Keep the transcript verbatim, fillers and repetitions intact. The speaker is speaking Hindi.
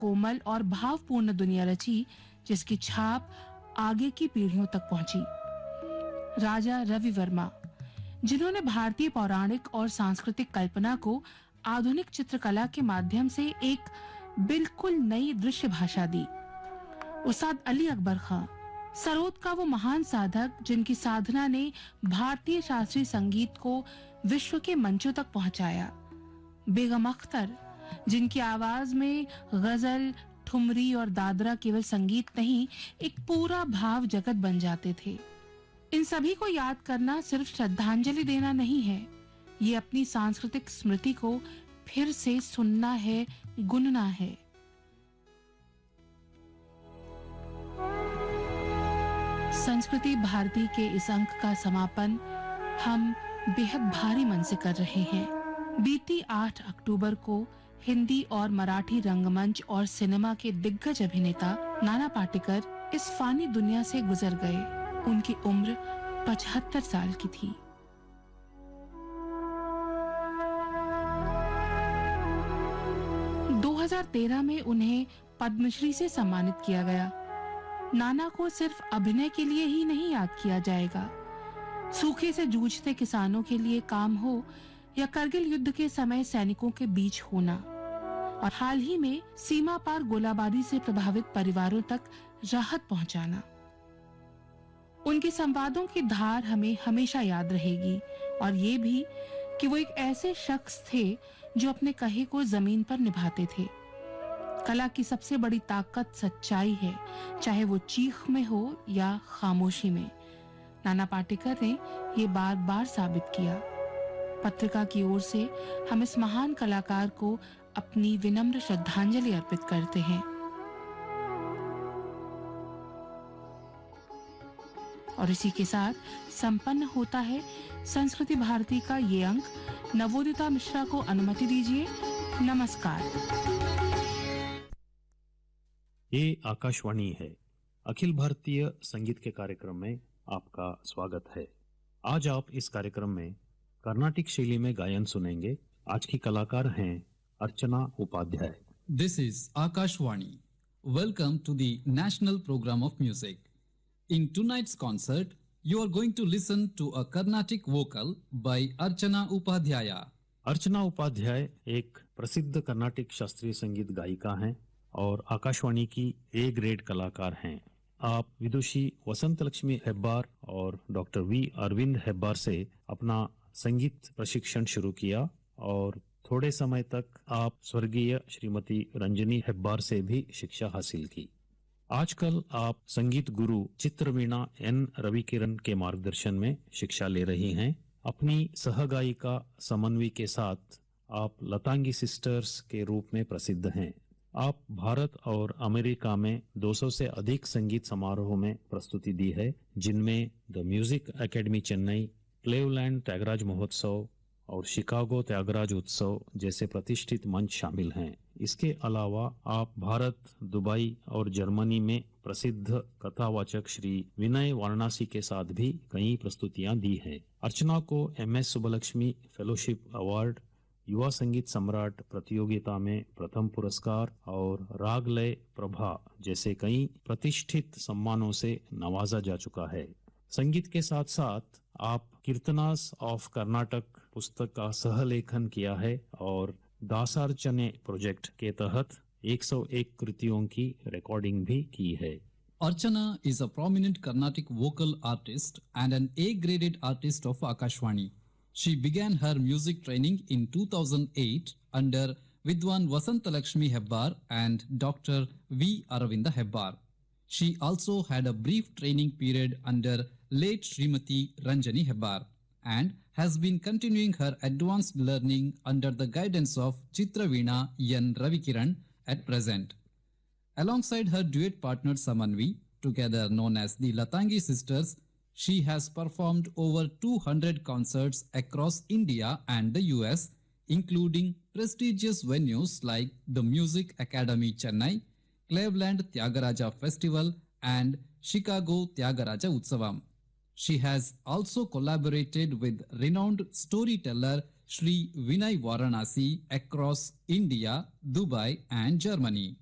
कोमल और भावपूर्ण दुनिया रची जिसकी छाप आगे की पीढ़ियों तक पहुंची। राजा रवि वर्मा, जिन्होंने भारतीय पौराणिक और सांस्कृतिक कल्पना को आधुनिक चित्रकला के माध्यम से एक बिल्कुल नई दृश्य भाषा दी। उस्ताद अली अकबर खां, सरोद का वो महान साधक जिनकी साधना ने भारतीय शास्त्रीय संगीत को विश्व के मंचों तक पहुंचाया। बेगम अख्तर, जिनकी आवाज में गजल, ठुमरी और दादरा केवल संगीत नहीं, एक पूरा भाव जगत बन जाते थे। इन सभी को याद करना सिर्फ श्रद्धांजलि देना नहीं है, ये अपनी सांस्कृतिक स्मृति को फिर से सुनना है, गुनना है। संस्कृति भारती के इस अंक का समापन हम बेहद भारी मन से कर रहे हैं। बीती आठ अक्टूबर को हिंदी और मराठी रंगमंच और सिनेमा के दिग्गज अभिनेता नाना पाटेकर इस फानी दुनिया से गुजर गए। उनकी उम्र पचहत्तर साल की थी। दो हज़ार तेरह में उन्हें पद्मश्री से सम्मानित किया गया। नाना को सिर्फ अभिनय के लिए ही नहीं याद किया जाएगा। सूखे से जूझते किसानों के लिए काम हो या करगिल युद्ध के समय सैनिकों के बीच होना, और हाल ही में सीमा पार गोलाबारी से प्रभावित परिवारों तक राहत पहुंचाना, उनके संवादों की धार हमें हमेशा याद रहेगी। और ये भी कि वो एक ऐसे शख्स थे जो अपने कहे को जमीन पर निभाते थे। कला की सबसे बड़ी ताकत सच्चाई है, चाहे वो चीख में हो या खामोशी में। नाना पाटेकर ने ये बार बार साबित किया। पत्रिका की ओर से हम इस महान कलाकार को अपनी विनम्र श्रद्धांजलि अर्पित करते हैं। और इसी के साथ संपन्न होता है संस्कृति भारती का ये अंक। नवोदिता मिश्रा को अनुमति दीजिए। नमस्कार। ये आकाशवाणी है। अखिल भारतीय संगीत के कार्यक्रम में आपका स्वागत है। आज आप इस कार्यक्रम में कर्नाटिक शैली में गायन सुनेंगे। आज की कलाकार हैं अर्चना Upadhyay. This is Akashwani. Welcome to the National Program of Music. In tonight's concert, you are going to listen to a Carnatic vocal by Archana Upadhyaya. अर्चना उपाध्याय एक प्रसिद्ध कर्नाटिक शास्त्रीय संगीत गायिका हैं और आकाशवाणी की ए ग्रेड कलाकार हैं। आप विदुषी वसंत लक्ष्मी हेब्बार और डॉक्टर वी अरविंद हेब्बार से अपना संगीत प्रशिक्षण शुरू किया और थोड़े समय तक आप स्वर्गीय श्रीमती रंजनी हेब्बार से भी शिक्षा हासिल की। आजकल आप संगीत गुरु चित्रवीणा एन रविकिरण के मार्गदर्शन में शिक्षा ले रही हैं। अपनी सहगायिका समन्वी के साथ आप लतांगी सिस्टर्स के रूप में प्रसिद्ध हैं। आप भारत और अमेरिका में दो सौ से अधिक संगीत समारोह में प्रस्तुति दी है, जिनमें the music academy Chennai, Cleveland Tyagaraja महोत्सव और शिकागो त्यागराज उत्सव जैसे प्रतिष्ठित मंच शामिल हैं। इसके अलावा आप भारत, दुबई और जर्मनी में प्रसिद्ध कथावाचक श्री विनय वाराणसी के साथ भी कई प्रस्तुतियां दी हैं। अर्चना को M S Subbulakshmi fellowship award, युवा संगीत सम्राट प्रतियोगिता में प्रथम पुरस्कार और रागलय प्रभा जैसे कई प्रतिष्ठित सम्मानों से नवाजा जा चुका है। संगीत के साथ साथ आप कीर्तनास ऑफ कर्नाटक पुस्तक का सहलेखन किया है और दासार्चने प्रोजेक्ट के तहत एक सौ एक कृतियों की रिकॉर्डिंग भी की है। Archana is a prominent Carnatic vocal artist and an A-graded artist of Akashwani. She began her music training in two thousand eight under Vidwan Vasantalakshmi Hebbar and Doctor V. Aravinda Hebbar. She also had a brief training period under late Srimati Ranjani Hebbar and has been continuing her advanced learning under the guidance of Chitraveena N. Ravikiran at present. Alongside her duet partner Samanvi, together known as the Latangi Sisters, she has performed over two hundred concerts across India and the U S, including prestigious venues like the Music Academy Chennai, Cleveland Tyagaraja Festival and Chicago Tyagaraja Utsavam. She has also collaborated with renowned storyteller Shri Vinay Varanasi across India, Dubai and Germany.